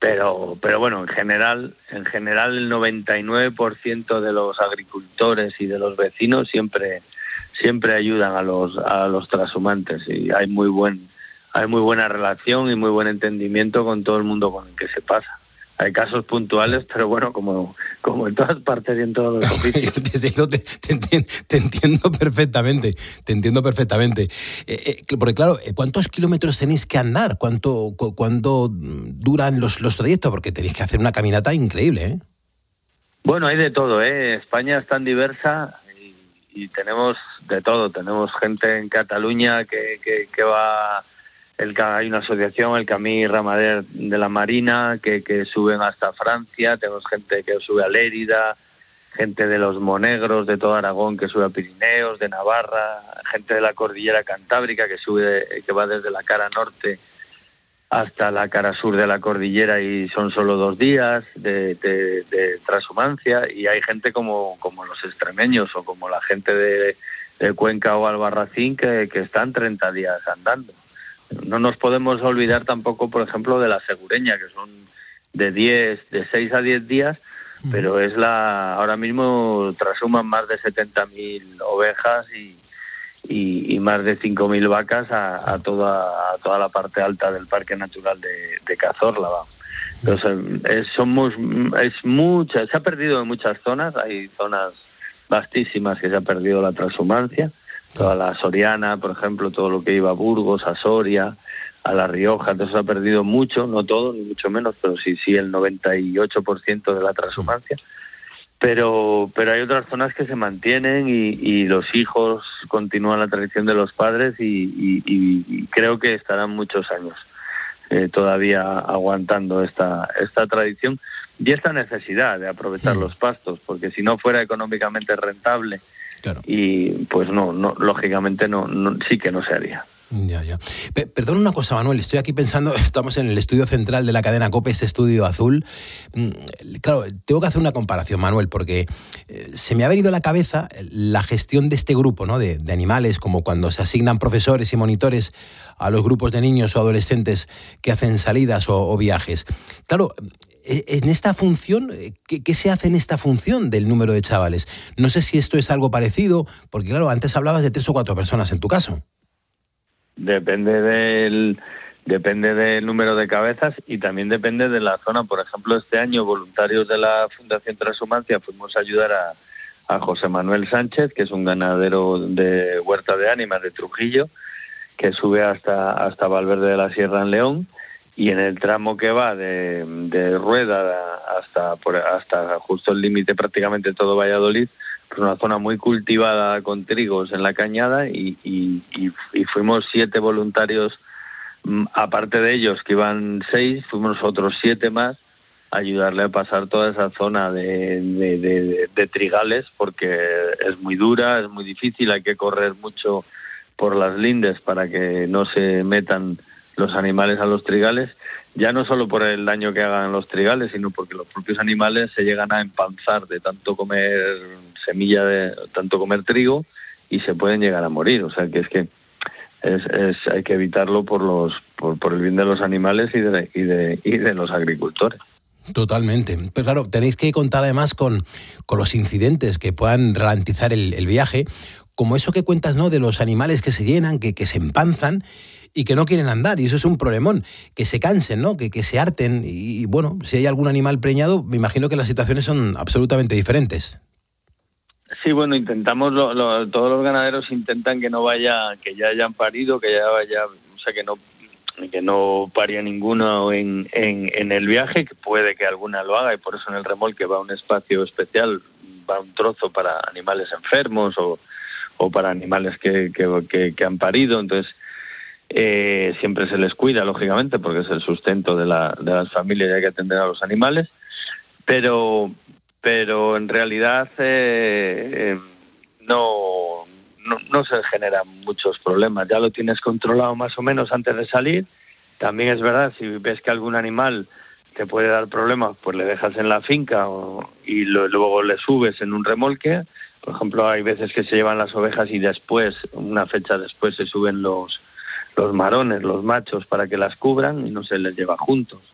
Pero bueno, en general el 99% de los agricultores y de los vecinos siempre ayudan a los trashumantes, y hay muy buena relación y muy buen entendimiento con todo el mundo con el que se pasa. Hay casos puntuales, pero bueno, como en todas partes y en todos los oficios. Te entiendo perfectamente. Porque claro, ¿cuántos kilómetros tenéis que andar? ¿Cuánto duran los trayectos? Porque tenéis que hacer una caminata increíble, ¿eh? Bueno, hay de todo, ¿eh? España es tan diversa y tenemos de todo. Tenemos gente en Cataluña que va... Hay una asociación, el Camí Ramader de la Marina, que suben hasta Francia. Tenemos gente que sube a Lérida, gente de los Monegros, de todo Aragón, que sube a Pirineos, de Navarra, gente de la Cordillera Cantábrica, que va desde la cara norte hasta la cara sur de la cordillera, y son solo 2 días de trashumancia. Y hay gente como los extremeños o como la gente de Cuenca o Albarracín que están 30 días andando. No nos podemos olvidar tampoco, por ejemplo, de la segureña, que son de 6 a 10 días, pero ahora mismo trashuman más de 70.000 ovejas y más de 5.000 vacas a toda la parte alta del Parque Natural de Cazorla. Entonces, se ha perdido en muchas zonas, hay zonas vastísimas que se ha perdido la trashumancia. Toda la Soriana, por ejemplo, todo lo que iba a Burgos, a Soria, a La Rioja, entonces ha perdido mucho, no todo, ni mucho menos, pero sí el 98% de la trashumancia. Pero hay otras zonas que se mantienen y los hijos continúan la tradición de los padres y creo que estarán muchos años todavía aguantando esta tradición y esta necesidad de aprovechar los pastos, porque si no fuera económicamente rentable, claro, y pues no, lógicamente no, sí que no se haría. Ya. Perdón una cosa, Manuel, estoy aquí pensando, estamos en el estudio central de la cadena COPE, este estudio azul. Claro, tengo que hacer una comparación, Manuel, porque se me ha venido a la cabeza la gestión de este grupo, ¿no?, de animales, como cuando se asignan profesores y monitores a los grupos de niños o adolescentes que hacen salidas o viajes. Claro, en esta función, ¿qué se hace en esta función del número de chavales? No sé si esto es algo parecido, porque claro, antes hablabas de 3 o 4 personas en tu caso. Depende del número de cabezas y también depende de la zona. Por ejemplo, este año, voluntarios de la Fundación Trashumancia, fuimos a ayudar a José Manuel Sánchez, que es un ganadero de Huerta de Ánimas de Trujillo, que sube hasta Valverde de la Sierra en León, y en el tramo que va de Rueda hasta justo el límite, prácticamente todo Valladolid, pues una zona muy cultivada con trigos en la cañada, y fuimos 7 voluntarios, aparte de ellos que iban 6, fuimos otros 7 más a ayudarle a pasar toda esa zona de trigales, porque es muy dura, es muy difícil, hay que correr mucho por las lindes para que no se metan los animales a los trigales, ya no solo por el daño que hagan los trigales, sino porque los propios animales se llegan a empanzar de tanto comer tanto comer trigo, y se pueden llegar a morir. O sea que hay que evitarlo por el bien de los animales y de los agricultores. Totalmente. Pero claro, tenéis que contar además con los incidentes que puedan ralentizar el viaje, como eso que cuentas, ¿no?, de los animales que se llenan, que se empanzan y que no quieren andar, y eso es un problemón, que se cansen, ¿no?, que se harten, y bueno, si hay algún animal preñado, me imagino que las situaciones son absolutamente diferentes. Sí, bueno, intentamos, todos los ganaderos intentan que ya hayan parido, que ya vaya, o sea, que no paría ninguno en el viaje, que puede que alguna lo haga, y por eso en el remolque va un espacio especial, va un trozo para animales enfermos o para animales que han parido. Entonces siempre se les cuida, lógicamente, porque es el sustento de las familias y hay que atender a los animales, pero en realidad no se generan muchos problemas. Ya lo tienes controlado más o menos antes de salir. También es verdad, si ves que algún animal te puede dar problemas, pues le dejas en la finca y luego le subes en un remolque. Por ejemplo, hay veces que se llevan las ovejas y después, una fecha después, se suben los marones, los machos, para que las cubran, y no se les lleva juntos.